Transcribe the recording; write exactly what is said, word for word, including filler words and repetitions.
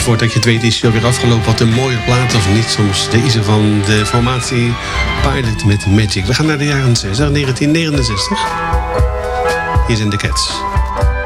voordat je het weet is hij alweer afgelopen. Wat een mooie plaat of niet soms. Deze van de formatie Pilot met Magic. We gaan naar de jaren zestig, negentien negenenzestig. Hier zijn de Cats.